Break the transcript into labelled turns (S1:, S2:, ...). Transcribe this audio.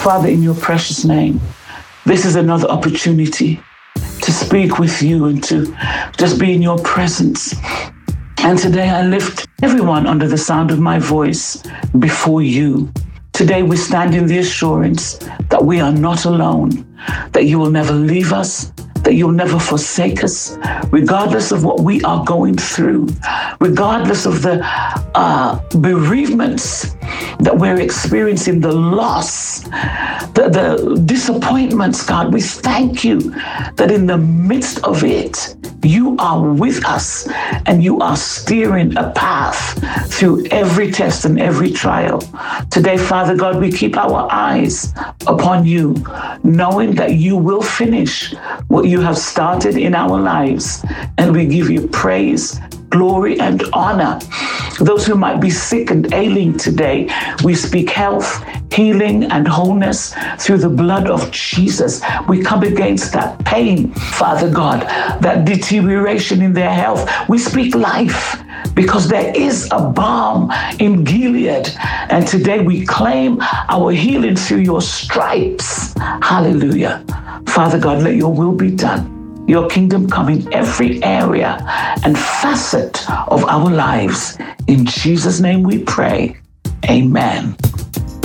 S1: Father, in your precious name, this is another opportunity to speak with you and to just be in your presence. And today I lift everyone under the sound of my voice before you. Today we stand in the assurance that we are not alone, that you will never leave us, that you'll never forsake us, regardless of what we are going through, regardless of the bereavements that we're experiencing, the loss, the disappointments. God, we thank you that in the midst of it, you are with us and you are steering a path through every test and every trial. Today, Father God, we keep our eyes upon you, knowing that you will finish what you have started in our lives. And we give you praise, glory, and honor. Those who might be sick and ailing today, we speak health, healing, and wholeness through the blood of Jesus. We come against that pain, Father God, that deterioration in their health. We speak life, because there is a balm in Gilead. And today we claim our healing through your stripes. Hallelujah. Father God, let your will be done. Your kingdom come in every area and facet of our lives. In Jesus' name we pray. Amen.